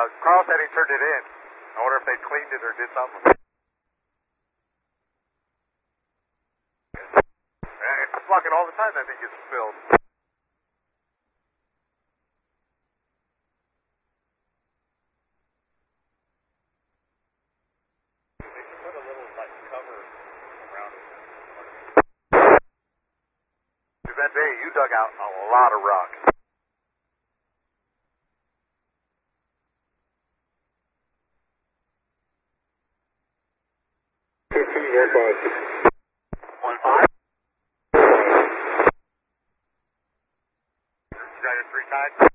Carl said he turned it in. I wonder if they cleaned it or did something. It's fucking all the time that thing gets spilled. They should put a little, like, cover around it. That day you dug out a lot of rock. You got your 3 tags?